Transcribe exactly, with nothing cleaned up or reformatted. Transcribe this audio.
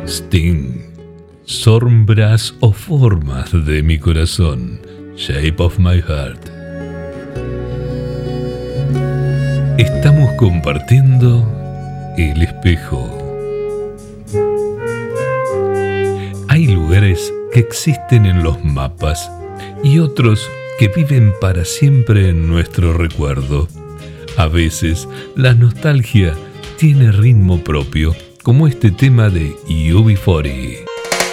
Sting, sombras o formas de mi corazón, Shape of my heart. Estamos compartiendo el espejo. Hay lugares que existen en los mapas y otros que viven para siempre en nuestro recuerdo. A veces la nostalgia tiene ritmo propio, como este tema de U B cuarenta.